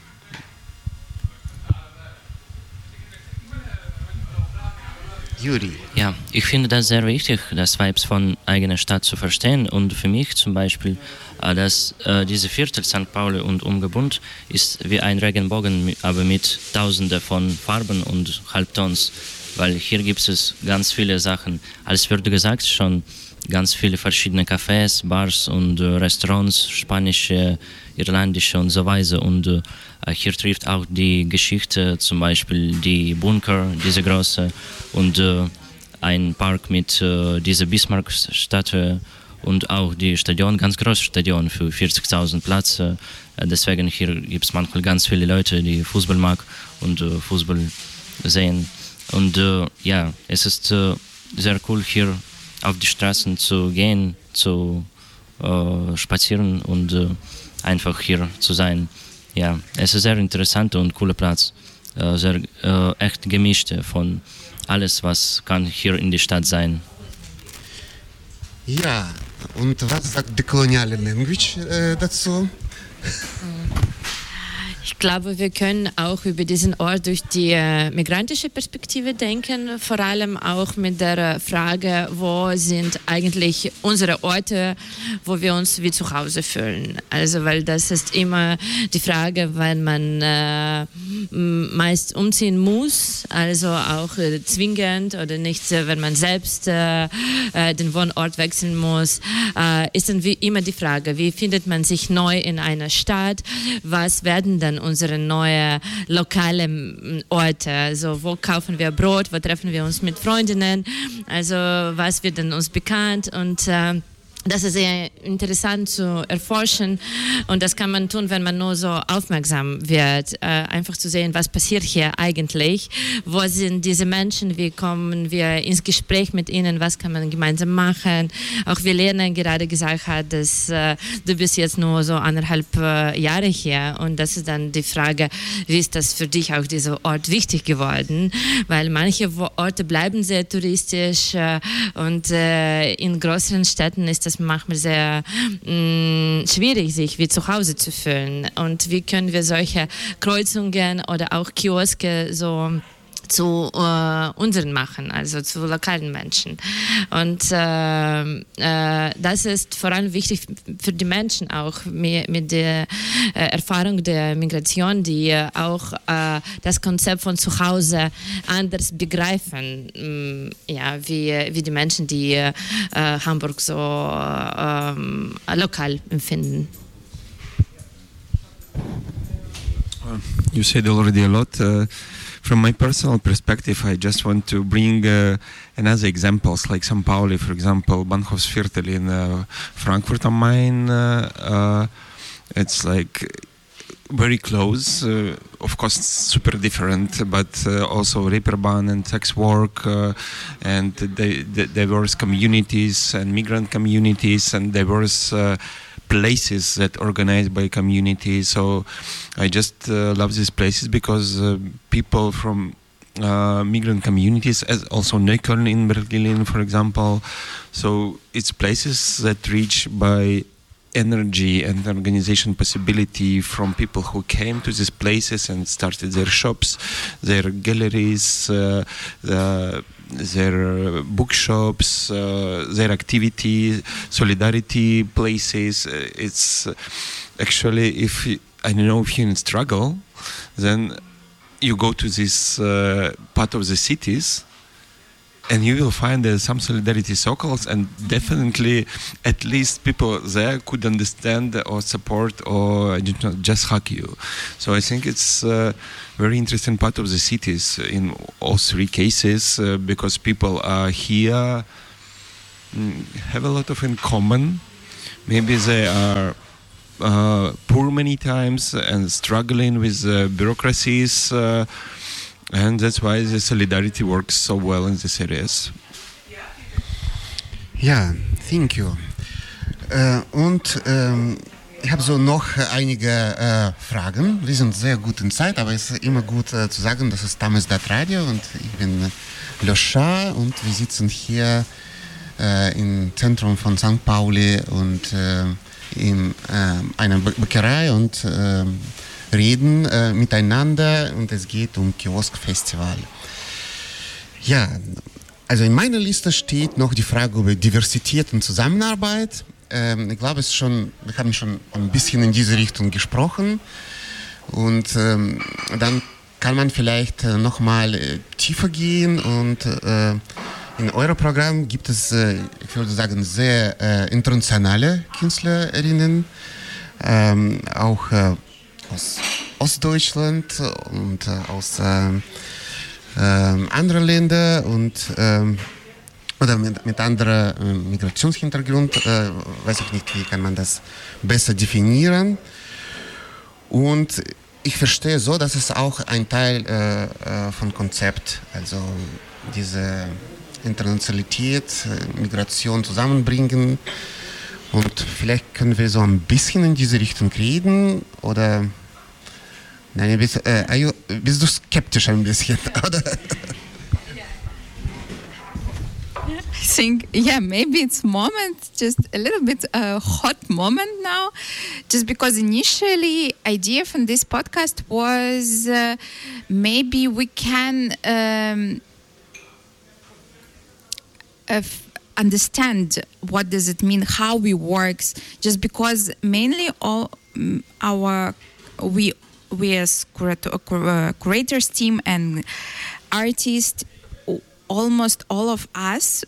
Juri. Ja, ich finde das sehr wichtig, das Vibes von eigener Stadt zu verstehen. Und für mich zum Beispiel, äh, dass äh, diese Viertel Sankt Pauli und Umgebund ist wie ein Regenbogen, aber mit Tausenden von Farben und Halbtons. Weil hier gibt es ganz viele Sachen. Als wurde gesagt schon, ganz viele verschiedene Cafés, Bars und äh, Restaurants, spanische, irlandische und so weiter. Und äh, hier trifft auch die Geschichte, zum Beispiel die Bunker, diese große, und äh, ein Park mit äh, dieser Bismarck-Statue und auch die Stadion, ganz großes Stadion für vierzigtausend Plätze. Äh, deswegen hier gibt es manchmal ganz viele Leute, die Fußball mag und äh, Fußball sehen. Und äh, ja, es ist äh, sehr cool hier auf die Straßen zu gehen, zu äh, spazieren und äh, einfach hier zu sein. Ja, es ist ein sehr interessanter und cooler Platz, äh, sehr äh, echt gemischt von alles, was kann hier in der Stadt sein. Ja, und was sagt die koloniale Language äh, dazu? Ich glaube, wir können auch über diesen Ort durch die äh, migrantische Perspektive denken, vor allem auch mit der Frage, wo sind eigentlich unsere Orte, wo wir uns wie zu Hause fühlen. Also, weil das ist immer die Frage, wenn man äh, meist umziehen muss, also auch äh, zwingend oder nicht, äh, wenn man selbst äh, äh, den Wohnort wechseln muss, äh, ist dann wie immer die Frage, wie findet man sich neu in einer Stadt, was werden dann unsere neuen lokalen Orte, also wo kaufen wir Brot, wo treffen wir uns mit Freundinnen, also was wird denn uns bekannt und äh, das ist sehr interessant zu erforschen und das kann man tun, wenn man nur so aufmerksam wird, äh, einfach zu sehen, was passiert hier eigentlich, wo sind diese Menschen, wie kommen wir ins Gespräch mit ihnen, was kann man gemeinsam machen. Auch wie Lena gerade gesagt hat, dass äh, du bist jetzt nur so anderthalb äh, Jahre hier und das ist dann die Frage, wie ist das für dich auch dieser Ort wichtig geworden, weil manche Orte bleiben sehr touristisch äh, und äh, in größeren Städten ist das manchmal sehr mh, schwierig, sich wie zu Hause zu fühlen. Und wie können wir solche Kreuzungen oder auch Kioske so zu äh, unseren machen, also zu lokalen Menschen. Und äh, äh, das ist vor allem wichtig für die Menschen auch mit, mit der äh, Erfahrung der Migration, die äh, auch äh, das Konzept von Zuhause anders begreifen, mh, ja, wie, wie die Menschen, die äh, Hamburg so äh, lokal empfinden. You said already a lot. Uh, From my personal perspective, I just want to bring uh, another examples, like Sankt Pauli, for example, Bahnhofsviertel in uh, Frankfurt am Main. Uh, uh, it's like very close. Uh, of course, super different, but uh, also Reeperbahn and sex work uh, and the, the diverse communities and migrant communities and diverse uh, places that organized by communities. So I just uh, love these places because uh, people from uh, migrant communities, as also Neukölln in Berlin, for example. So it's places that reach by energy and organization possibility from people who came to these places and started their shops, their galleries, uh, uh, their bookshops, uh, their activity, solidarity places. It's actually, if you, I don't know if you're in struggle, then you go to this uh, part of the cities and you will find uh, some solidarity circles, and definitely at least people there could understand or support or you know, just hug you. So I think it's a very interesting part of the cities in all three cases uh, because people are here, mm, have a lot of in common. Maybe they are uh, poor many times and struggling with uh, bureaucracies. Uh, And that's why the solidarity works so well in these areas. Ja, thank you. Äh, und ähm, ich habe so noch einige äh, Fragen. Wir sind sehr gut in Zeit, aber es ist immer gut äh, zu sagen, das ist Tamizdat Radio und ich bin Loscha und wir sitzen hier äh, im Zentrum von Sankt Pauli und äh, in äh, einer Bäckerei und äh, reden äh, miteinander und es geht um Kiosk-Festival. Ja, also in meiner Liste steht noch die Frage über Diversität und Zusammenarbeit. Ähm, ich glaube, es ist schon, wir haben schon ein bisschen in diese Richtung gesprochen und ähm, dann kann man vielleicht äh, nochmal äh, tiefer gehen und äh, in eurem Programm gibt es, äh, ich würde sagen, sehr äh, internationale Künstlerinnen, ähm, auch äh, aus Ostdeutschland und äh, aus äh, äh, anderen Ländern und äh, oder mit, mit anderem äh, Migrationshintergrund, äh, weiß ich nicht, wie kann man das besser definieren. Und ich verstehe so, dass es auch ein Teil äh, äh, von Konzept, also diese Internationalität, äh, Migration zusammenbringen. Und vielleicht können wir so ein bisschen in diese Richtung reden oder nein, bist, äh, you, bist du skeptisch ein bisschen, oder? I think, yeah, maybe it's moment, just a little bit a hot moment now, just because initially idea from this podcast was uh, maybe we can um, uh, understand what does it mean, how we works, just because mainly all um, our we we as curator, uh, curators team and artists, almost all of us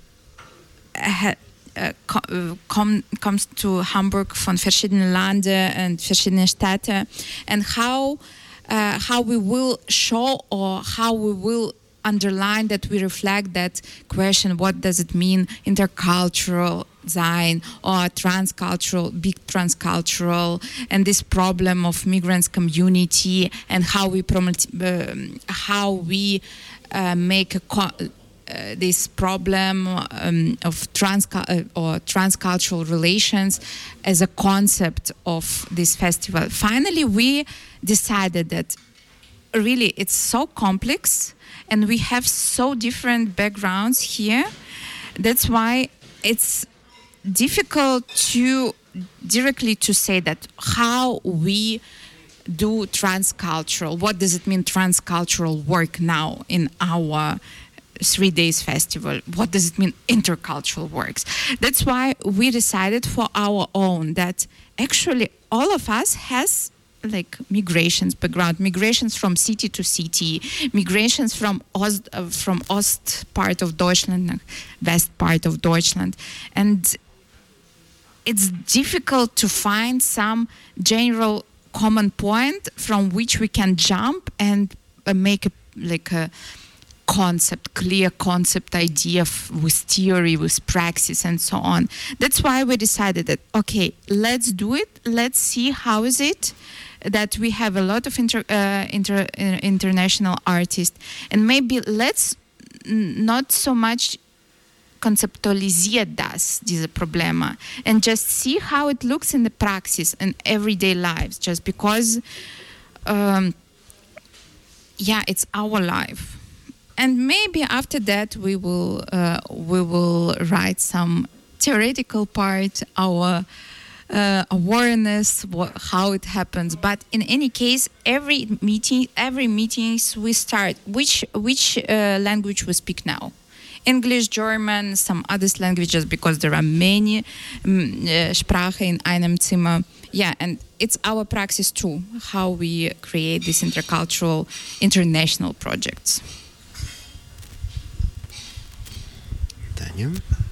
ha, uh, com, comes to Hamburg von verschiedenen Ländern und verschiedenen Städten, and how uh, how we will show or how we will underline that we reflect that question, what does it mean intercultural sein or transcultural, big transcultural, and this problem of migrants community and how we promote, uh, how we uh, make a co- uh, this problem um, of trans uh, or transcultural relations as a concept of this festival. Finally, we decided that really it's so complex and we have so different backgrounds here. That's why it's difficult to directly to say that how we do transcultural, what does it mean transcultural work now in our three days festival, what does it mean intercultural works. That's why we decided for our own that actually all of us has like migrations background, migrations from city to city, migrations from Ost, uh, from Ost part of Deutschland, West part of Deutschland, and it's difficult to find some general common point from which we can jump and uh, make a, like a concept, clear concept idea f- with theory, with praxis, and so on. That's why we decided that okay, let's do it. Let's see how is it that we have a lot of inter, uh, inter, uh, international artists, and maybe let's n- not so much conceptualisiert das, diese Probleme, and just see how it looks in the praxis in everyday lives, just because um, yeah, it's our life. And maybe after that we will uh, we will write some theoretical part, our uh, awareness, what, how it happens. But in any case, every meeting, every meetings we start. Which which uh, language we speak now? English, German, some other languages, because there are many um, uh, Sprache in einem Zimmer. Yeah, and it's our praxis too, how we create these intercultural, international projects. pytanie.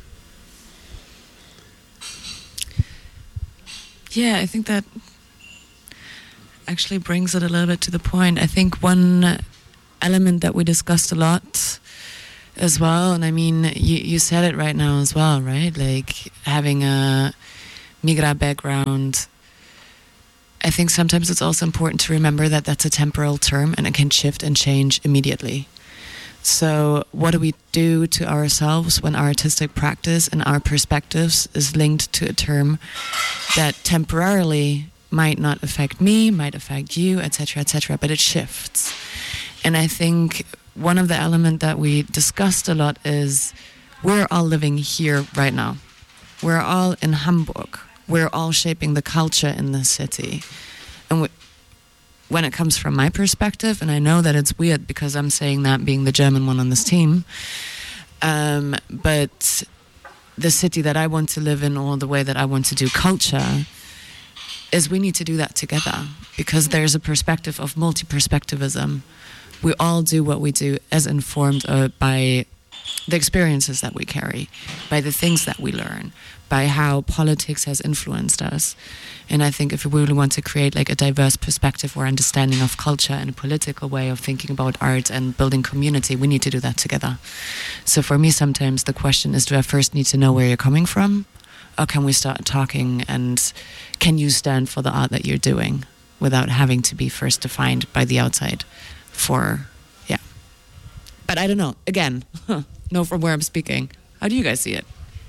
Yeah, I think that actually brings it a little bit to the point. I think one element that we discussed a lot as well, and I mean, you, you said it right now as well, right? Like having a migra background, I think sometimes it's also important to remember that that's a temporal term and it can shift and change immediately. So what do we do to ourselves when our artistic practice and our perspectives is linked to a term that temporarily might not affect me, might affect you, et cetera, et cetera, but it shifts. And I think one of the elements that we discussed a lot is we're all living here right now. We're all in Hamburg. We're all shaping the culture in the city. And we, when it comes from my perspective, and I know that it's weird because I'm saying that being the German one on this team, um, but the city that I want to live in or the way that I want to do culture is we need to do that together because there's a perspective of multi-perspectivism. We all do what we do as informed uh, by the experiences that we carry, by the things that we learn, by how politics has influenced us. And I think if we really want to create like a diverse perspective or understanding of culture and a political way of thinking about art and building community, we need to do that together. So for me, sometimes the question is, do I first need to know where you're coming from? Or can we start talking and can you stand for the art that you're doing without having to be first defined by the outside for, yeah. But I don't know, again, know from where I'm speaking. How do you guys see it?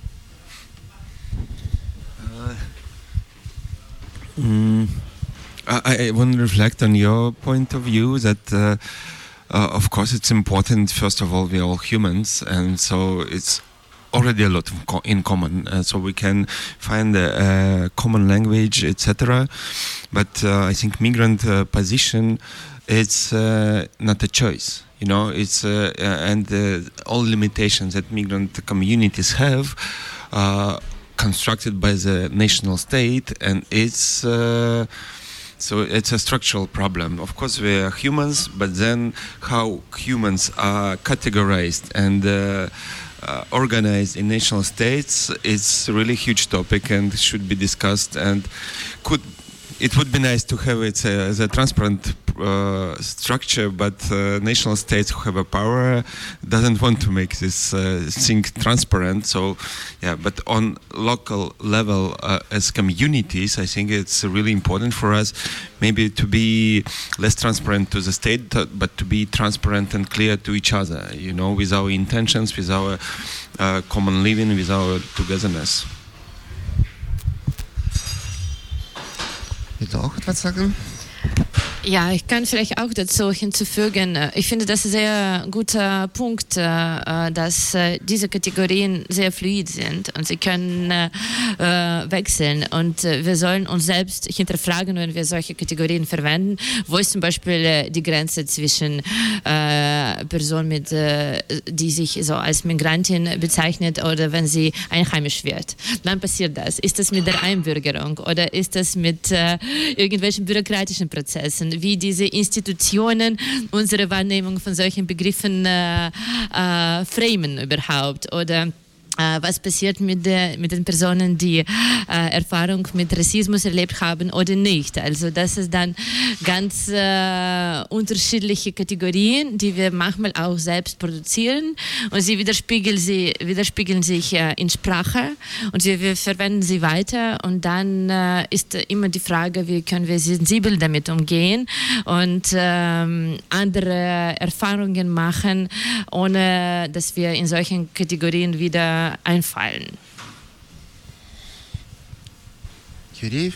Mm, I, I want to reflect on your point of view that, uh, uh, of course, it's important. First of all, we're all humans, and so it's already a lot of co- in common. Uh, so we can find a, a common language, et cetera. But uh, I think migrant uh, position, it's uh, not a choice. You know, it's uh, uh, and uh, all limitations that migrant communities have. Uh, constructed by the national state, and it's uh, so it's a structural problem. Of course, we are humans, but then how humans are categorized and uh, uh, organized in national states is a really huge topic and should be discussed. And could it would be nice to have it uh, as a transparent uh, structure, but uh, national states who have a power doesn't want to make this uh, thing transparent. So, yeah, but on local level, uh, as communities, I think it's really important for us maybe to be less transparent to the state, but to be transparent and clear to each other, you know, with our intentions, with our uh, common living, with our togetherness. Willst du auch etwas sagen? Ja, ich kann vielleicht auch dazu hinzufügen, ich finde das ein sehr guter Punkt, dass diese Kategorien sehr fluid sind und sie können wechseln und wir sollen uns selbst hinterfragen, wenn wir solche Kategorien verwenden, wo ist zum Beispiel die Grenze zwischen Person, mit, die sich so als Migrantin bezeichnet oder wenn sie einheimisch wird. Wann passiert das? Ist das mit der Einbürgerung oder ist das mit irgendwelchen bürokratischen Prozessen? Wie diese Institutionen unsere Wahrnehmung von solchen Begriffen äh, äh, framen überhaupt oder äh, was passiert mit, der, mit den Personen, die äh, Erfahrung mit Rassismus erlebt haben oder nicht. Also das ist dann ganz äh, unterschiedliche Kategorien, die wir manchmal auch selbst produzieren und sie widerspiegeln, sie, widerspiegeln sich äh, in Sprache und wir, wir verwenden sie weiter und dann äh, ist immer die Frage, wie können wir sensibel damit umgehen und ähm, andere Erfahrungen machen, ohne dass wir in solchen Kategorien wieder einfallen. Juri?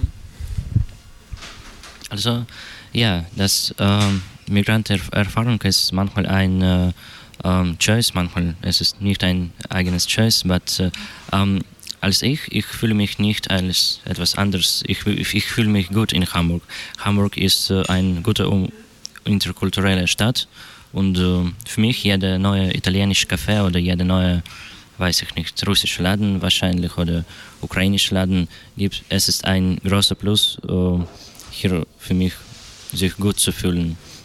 Also, ja, das ähm, Migrantenerfahrung ist manchmal ein äh, ähm, Choice, manchmal ist es nicht ein eigenes Choice, aber äh, ähm, als ich, ich fühle mich nicht als etwas anderes. Ich, ich, ich fühle mich gut in Hamburg. Hamburg ist äh, eine gute um, interkulturelle Stadt und äh, für mich jeder neue italienische Café oder jeder neue, weiß ich nicht, russische Laden wahrscheinlich oder ukrainische Laden gibt, es ist ein großer Plus, äh, hier für mich sich gut zu fühlen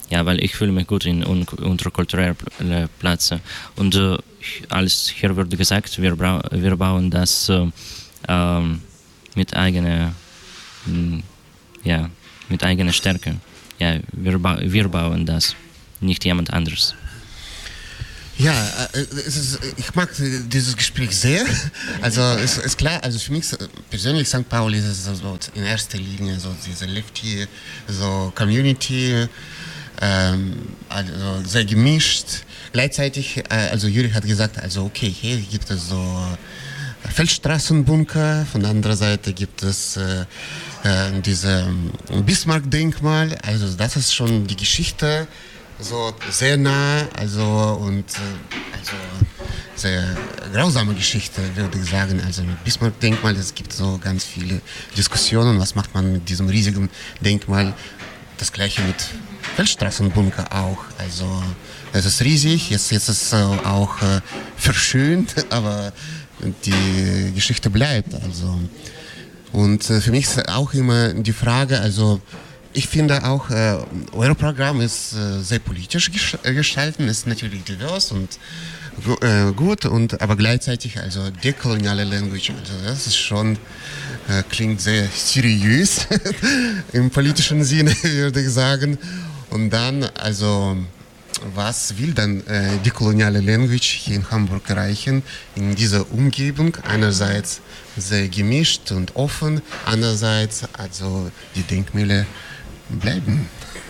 ja, weil ich fühle mich gut in un unterkulturellen Plätzen. Und äh, als hier wurde gesagt, wir, wir bauen das äh, ähm, mit eigener, mh, ja, mit eigener Stärke. Ja, wir, ba wir bauen das, nicht jemand anderes. Ja, es ist, ich mag dieses Gespräch sehr. Also es ist klar, also für mich persönlich Sankt Pauli ist so in erster Linie so diese Lefty, so Community, ähm, also sehr gemischt. Gleichzeitig, also Juri hat gesagt, also okay, hier gibt es so Feldstraßenbunker, von der anderen Seite gibt es äh, äh, diese Bismarck-Denkmal, also das ist schon die Geschichte. So sehr nah, also und also sehr grausame Geschichte, würde ich sagen. Also mit Bismarck-Denkmal, es gibt so ganz viele Diskussionen, was macht man mit diesem riesigen Denkmal. Das gleiche mit Feldstraßenbunker auch. Also es ist riesig, jetzt, jetzt ist es auch äh, verschönt, aber die Geschichte bleibt. Also. Und äh, für mich ist auch immer die Frage, also ich finde auch, äh, euer Programm ist äh, sehr politisch gestaltet, ist natürlich divers und äh, gut, und, aber gleichzeitig also dekoloniale Language, also das ist schon, äh, klingt sehr seriös im politischen Sinne, würde ich sagen. Und dann, also, was will dann äh, dekoloniale Language hier in Hamburg erreichen, in dieser Umgebung? Einerseits sehr gemischt und offen, andererseits also die Denkmäler bleiben.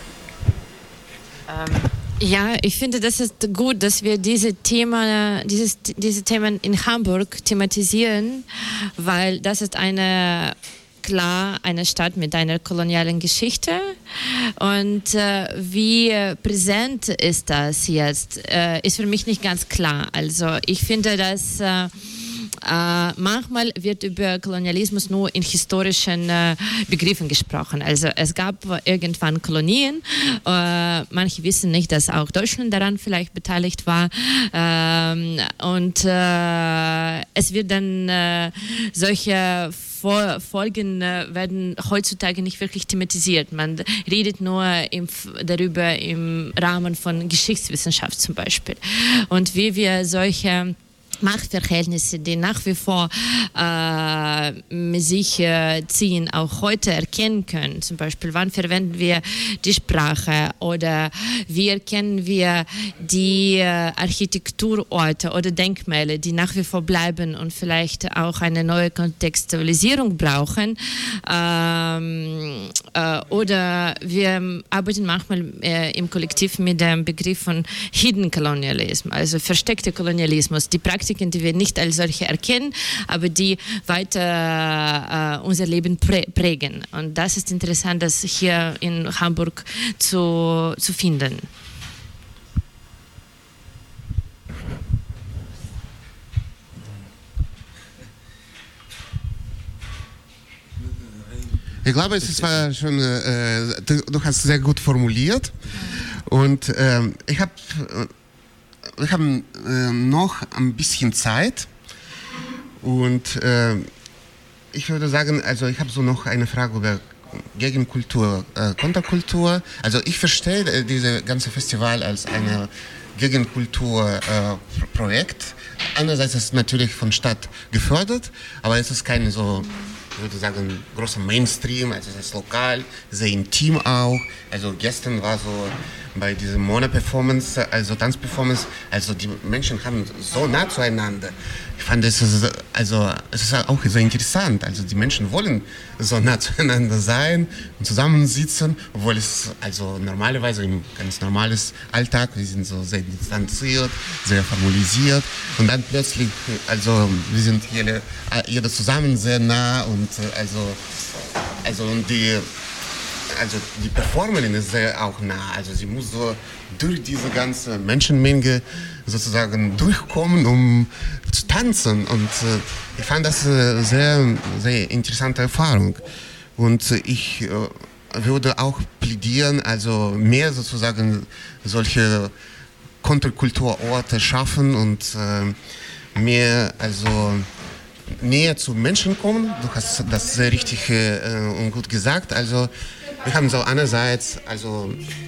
Ähm, ja, ich finde, das ist gut, dass wir diese Thema, dieses, diese Themen in Hamburg thematisieren, weil das ist eine klar eine Stadt mit einer kolonialen Geschichte. Und äh, wie präsent ist das jetzt, äh, ist für mich nicht ganz klar. Also ich finde, dass äh, Äh, manchmal wird über Kolonialismus nur in historischen äh, Begriffen gesprochen. Also es gab irgendwann Kolonien. Äh, manche wissen nicht, dass auch Deutschland daran vielleicht beteiligt war. Ähm, und äh, es wird dann äh, solche Vor Folgen äh, werden heutzutage nicht wirklich thematisiert. Man redet nur im, darüber im Rahmen von Geschichtswissenschaft zum Beispiel. Und wie wir solche Machtverhältnisse, die nach wie vor äh, sich äh, ziehen, auch heute erkennen können. Zum Beispiel, wann verwenden wir die Sprache oder wie erkennen wir die äh, Architekturorte oder Denkmäler, die nach wie vor bleiben und vielleicht auch eine neue Kontextualisierung brauchen. Ähm, äh, oder wir arbeiten manchmal äh, im Kollektiv mit dem Begriff von Hidden Colonialism, also versteckter Kolonialismus, die Praktik, die wir nicht als solche erkennen, aber die weiter äh, unser Leben prä prägen. Und das ist interessant, das hier in Hamburg zu, zu finden. Ich glaube, es war schon, äh, du, du hast sehr gut formuliert und äh, ich habe Wir haben äh, noch ein bisschen Zeit und äh, ich würde sagen, also ich habe so noch eine Frage über Gegenkultur, äh, Konterkultur. Also ich verstehe äh, dieses ganze Festival als ein Gegenkulturprojekt. Äh, Einerseits ist es natürlich von Stadt gefördert, aber es ist kein so, ich würde sagen, großer Mainstream, also es ist lokal, sehr intim auch. Also gestern war so bei dieser Mona-Performance, also Tanzperformance, also die Menschen haben so nah zueinander. Ich fand es ist, also es ist auch sehr interessant. Also die Menschen wollen so nah zueinander sein und zusammensitzen, obwohl es also normalerweise im ganz normales Alltag, wir sind so sehr distanziert, sehr formalisiert und dann plötzlich, also wir sind jeder, jeder zusammen sehr nah und also also und die Also die Performerin ist sehr auch nah, also sie muss so durch diese ganze Menschenmenge sozusagen durchkommen, um zu tanzen und äh, ich fand das eine sehr, sehr interessante Erfahrung und äh, ich äh, würde auch plädieren, also mehr sozusagen solche Konterkulturorte schaffen und äh, mehr, also näher zu Menschen kommen. Du hast das sehr richtig äh, und gut gesagt, also wir haben so einerseits also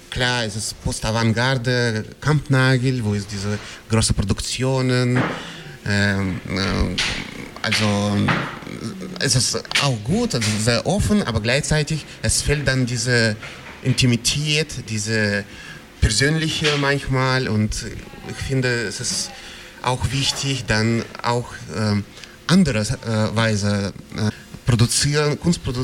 klar, es ist Post-Avantgarde, Kampnagel, wo es diese großen Produktionen, ähm, äh, also es ist auch gut, also sehr offen, aber gleichzeitig es fehlt dann diese Intimität, diese persönliche manchmal, und ich finde, es ist auch wichtig, dann auch äh, andere äh, Weise äh, produzieren, Kunst produzieren.